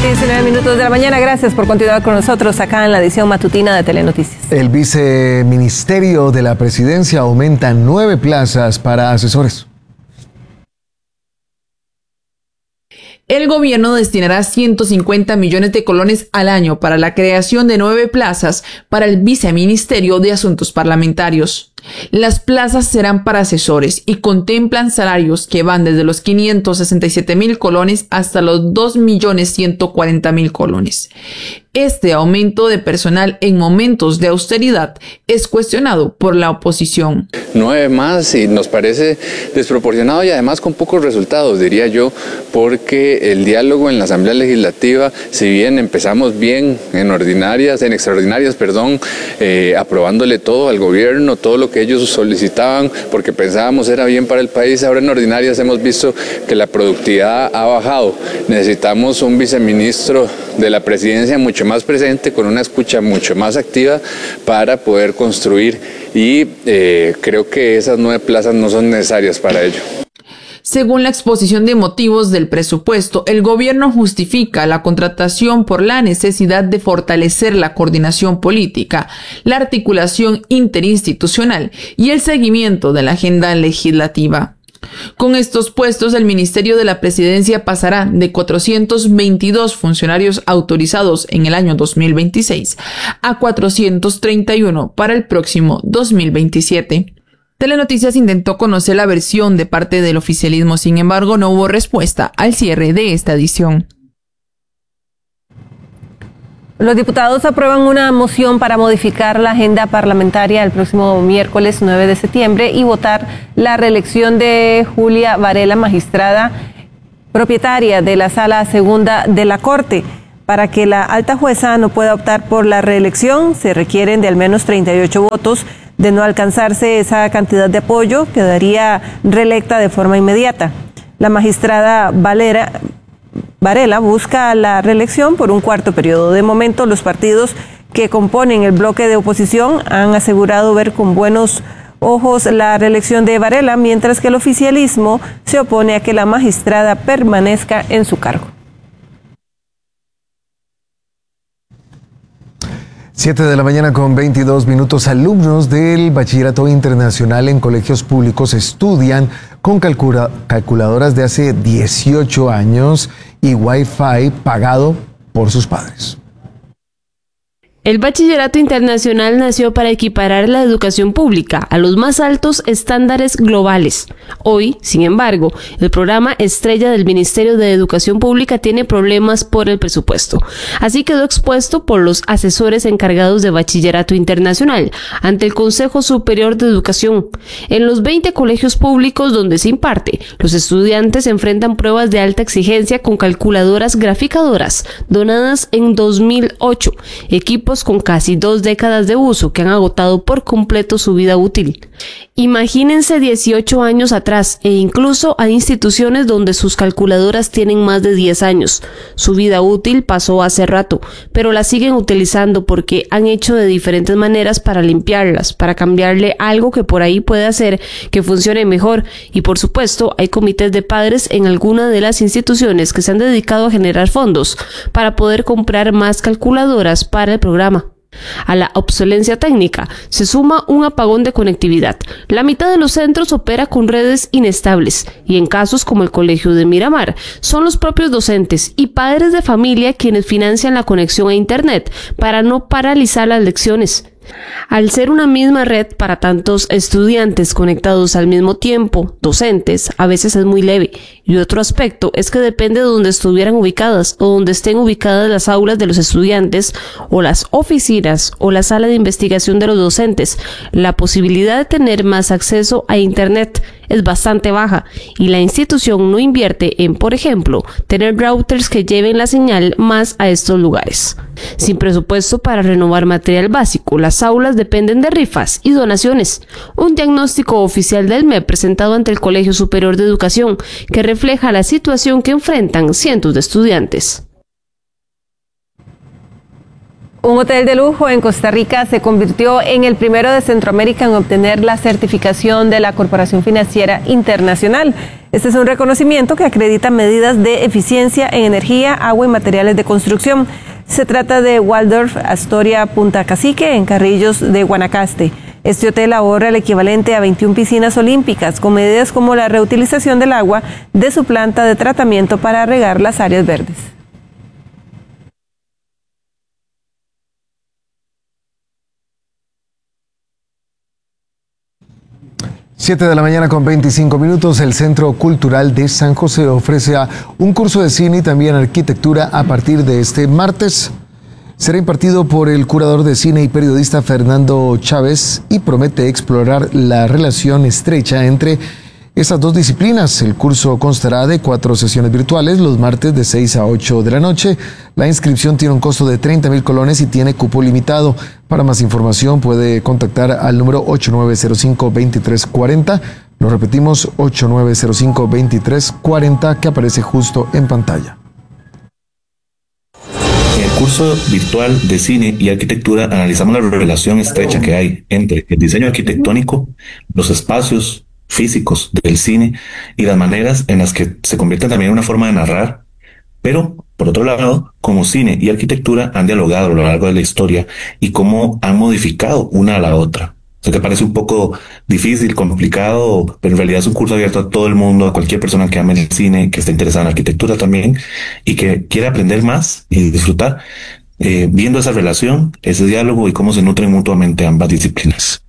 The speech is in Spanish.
19 de la mañana. Gracias por continuar con nosotros acá en la edición matutina de Telenoticias. El viceministerio de la Presidencia aumenta 9 plazas para asesores. El gobierno destinará 150 millones de colones al año para la creación de 9 plazas para el Viceministerio de Asuntos Parlamentarios. Las plazas serán para asesores y contemplan salarios que van desde los 567.000 colones hasta los 2.140.000 colones. Este aumento de personal en momentos de austeridad es cuestionado por la oposición. 9 más y nos parece desproporcionado y además con pocos resultados, diría yo, porque el diálogo en la Asamblea Legislativa, si bien empezamos bien en extraordinarias, aprobándole todo al gobierno, todo lo que ellos solicitaban, porque pensábamos era bien para el país, ahora en ordinarias hemos visto que la productividad ha bajado. Necesitamos un viceministro de la Presidencia mucho más presente, con una escucha mucho más activa para poder construir y creo que esas 9 plazas no son necesarias para ello. Según la exposición de motivos del presupuesto, el gobierno justifica la contratación por la necesidad de fortalecer la coordinación política, la articulación interinstitucional y el seguimiento de la agenda legislativa. Con estos puestos, el Ministerio de la Presidencia pasará de 422 funcionarios autorizados en el año 2026 a 431 para el próximo 2027. Telenoticias intentó conocer la versión de parte del oficialismo, sin embargo, no hubo respuesta al cierre de esta edición. Los diputados aprueban una moción para modificar la agenda parlamentaria el próximo miércoles 9 de septiembre y votar la reelección de Julia Varela, magistrada propietaria de la Sala Segunda de la Corte. Para que la alta jueza no pueda optar por la reelección, se requieren de al menos 38 votos. De no alcanzarse esa cantidad de apoyo, quedaría reelecta de forma inmediata. La magistrada Varela busca la reelección por un cuarto periodo. De momento, los partidos que componen el bloque de oposición han asegurado ver con buenos ojos la reelección de Varela, mientras que el oficialismo se opone a que la magistrada permanezca en su cargo. 7 de la mañana con 22 minutos. Alumnos del Bachillerato Internacional en colegios públicos estudian con calculadoras de hace 18 años y Wi-Fi pagado por sus padres. El Bachillerato Internacional nació para equiparar la educación pública a los más altos estándares globales. Hoy, sin embargo, el programa estrella del Ministerio de Educación Pública tiene problemas por el presupuesto. Así quedó expuesto por los asesores encargados de Bachillerato Internacional ante el Consejo Superior de Educación. En los 20 colegios públicos donde se imparte, los estudiantes enfrentan pruebas de alta exigencia con calculadoras graficadoras donadas en 2008, equipos con casi 2 décadas de uso que han agotado por completo su vida útil. Imagínense 18 años atrás e incluso a instituciones donde sus calculadoras tienen más de 10 años. Su vida útil pasó hace rato, pero la siguen utilizando porque han hecho de diferentes maneras para limpiarlas, para cambiarle algo que por ahí puede hacer que funcione mejor y por supuesto hay comités de padres en alguna de las instituciones que se han dedicado a generar fondos para poder comprar más calculadoras para el programa. A la obsolencia técnica se suma un apagón de conectividad. La mitad de los centros opera con redes inestables y en casos como el Colegio de Miramar son los propios docentes y padres de familia quienes financian la conexión a Internet para no paralizar las lecciones. Al ser una misma red para tantos estudiantes conectados al mismo tiempo, docentes, a veces es muy leve. Y otro aspecto es que depende de donde estuvieran ubicadas o donde estén ubicadas las aulas de los estudiantes o las oficinas o la sala de investigación de los docentes. La posibilidad de tener más acceso a Internet es bastante baja y la institución no invierte en, por ejemplo, tener routers que lleven la señal más a estos lugares. Sin presupuesto para renovar material básico, las aulas dependen de rifas y donaciones. Un diagnóstico oficial del MEP presentado ante el Colegio Superior de Educación que refleja la situación que enfrentan cientos de estudiantes. Un hotel de lujo en Costa Rica se convirtió en el primero de Centroamérica en obtener la certificación de la Corporación Financiera Internacional. Este es un reconocimiento que acredita medidas de eficiencia en energía, agua y materiales de construcción. Se trata de Waldorf Astoria Punta Cacique, en Carrillos de Guanacaste. Este hotel ahorra el equivalente a 21 piscinas olímpicas, con medidas como la reutilización del agua de su planta de tratamiento para regar las áreas verdes. 7 de la mañana con 25 minutos, el Centro Cultural de San José ofrece un curso de cine y también arquitectura a partir de este martes. Será impartido por el curador de cine y periodista Fernando Chávez y promete explorar la relación estrecha entre esas dos disciplinas. El curso constará de 4 sesiones virtuales los martes de 6 a 8 de la noche. La inscripción tiene un costo de 30,000 colones y tiene cupo limitado. Para más información puede contactar al número 8905-2340. Lo repetimos, 8905-2340, que aparece justo en pantalla. En el curso virtual de cine y arquitectura analizamos la relación estrecha que hay entre el diseño arquitectónico, los espacios físicos del cine y las maneras en las que se convierten también en una forma de narrar, pero por otro lado, como cine y arquitectura han dialogado a lo largo de la historia y cómo han modificado una a la otra. Sé que parece un poco difícil, complicado, pero en realidad es un curso abierto a todo el mundo, a cualquier persona que ame el cine, que esté interesada en la arquitectura también y que quiera aprender más y disfrutar viendo esa relación, ese diálogo y cómo se nutren mutuamente ambas disciplinas.